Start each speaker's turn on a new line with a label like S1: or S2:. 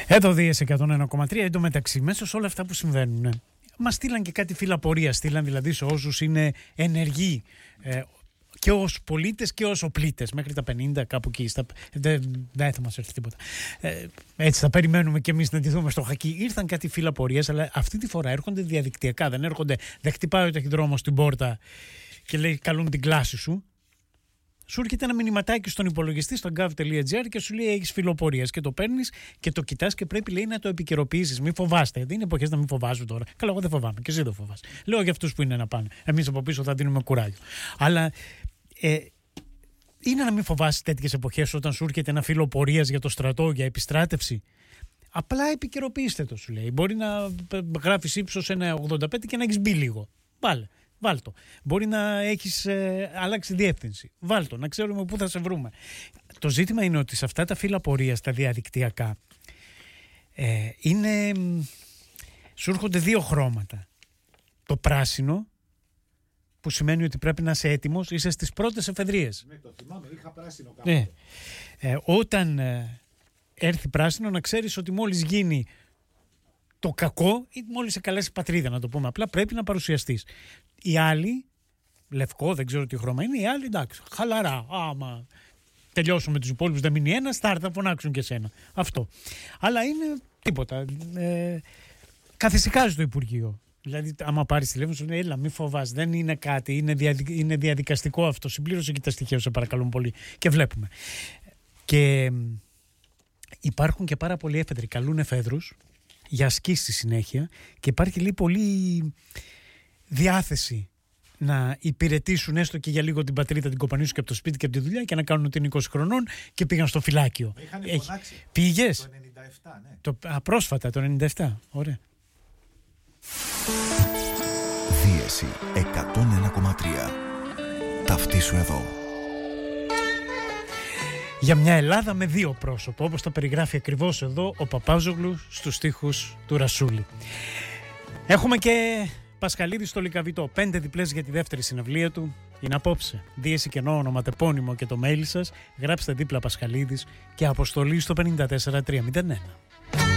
S1: Εδώ δίες 101,3. Εν τω μεταξύ, μέσα σε όλα αυτά που συμβαίνουν, μας στείλαν και κάτι φύλλα πορείας. Στείλαν δηλαδή σε όσους είναι ενεργοί, και ως πολίτες και ως οπλίτες, μέχρι τα 50, κάπου εκεί. Δεν θα μας έρθει τίποτα. Έτσι θα περιμένουμε και εμείς να ντυθούμε στο χακί. Ήρθαν κάτι φύλλα πορείας, αλλά αυτή τη φορά έρχονται διαδικτυακά. Δεν χτυπάει ο ταχυδρόμος στην πόρτα και λέει καλούν την κλάση σου. Σου έρχεται ένα μηνυματάκι στον υπολογιστή, στο gov.gr και σου λέει έχεις φυλλοπορίας και το παίρνεις και το κοιτάς και πρέπει, λέει, να το επικαιροποιήσεις. Μην φοβάστε. Δεν είναι εποχές να μην φοβάσουν τώρα. Καλά, εγώ δεν φοβάμαι και εσύ δεν φοβάσαι. Λέω για αυτούς που είναι να πάνε. Εμείς από πίσω θα δίνουμε κουράγιο. Αλλά είναι να μην φοβάσαι τέτοιες εποχές όταν σου έρχεται ένα φύλλο πορείας για το στρατό, για επιστράτευση. Απλά επικαιροποιήστε το, σου λέει. Μπορεί να γράφεις ύψος 1,85 και να έχεις μπει λίγο. Βάλτο. Μπορεί να έχεις αλλάξει διεύθυνση. Βάλτο, να ξέρουμε πού θα σε βρούμε. Το ζήτημα είναι ότι σε αυτά τα φύλλα πορείας, τα διαδικτυακά, σου έρχονται δύο χρώματα. Το πράσινο, που σημαίνει ότι πρέπει να είσαι έτοιμος, είσαι στις πρώτες εφεδρίες.
S2: Ναι, το θυμάμαι, είχα πράσινο κάποτε.
S1: Όταν έρθει πράσινο, να ξέρεις ότι μόλις γίνει το κακό ή μόλις σε καλέσει πατρίδα, να το πούμε απλά, πρέπει να παρουσιαστείς. Οι άλλοι, λευκό, δεν ξέρω τι χρώμα είναι, οι άλλοι εντάξει, χαλαρά. Άμα τελειώσουμε τους υπόλοιπους, δεν μείνει ένας, θα φωνάξουν και σένα. Αυτό. Αλλά είναι τίποτα. Καθησυχάζει το Υπουργείο. Δηλαδή, άμα πάρει τηλέφωνο, σου λέει: έλα, μη φοβάσαι, δεν είναι κάτι, είναι διαδικαστικό αυτό. Συμπλήρωσε και τα στοιχεία, σε παρακαλούμε πολύ. Και βλέπουμε. Και υπάρχουν και πάρα πολλοί έφεδροι. Καλούν εφέδρους για ασκήσεις στη συνέχεια και υπάρχει λίγο πολύ διάθεση να υπηρετήσουν έστω και για λίγο την πατρίδα, την κοπανίσουν και από το σπίτι και από τη δουλειά και να κάνουν ότι είναι 20 χρονών και πήγαν στο φυλάκιο.
S2: Είχαν φωνάξει.
S1: Πήγες?
S2: Το 97, ναι.
S1: Πρόσφατα, το 97. Ωραία.
S3: Δίεση 101,3. Ταυτίσου εδώ.
S1: Για μια Ελλάδα με δύο πρόσωπα, όπως τα περιγράφει ακριβώς εδώ ο Παπάζογλου στους στίχους του Ρασούλη. Έχουμε και Πασχαλίδη στο Λυκαβητό. 5 διπλές για τη δεύτερη συναυλία του. Είναι απόψε. Δίεση κενό, ονοματεπώνυμο και το mail σας. Γράψτε δίπλα Πασχαλίδης και αποστολή στο 54301.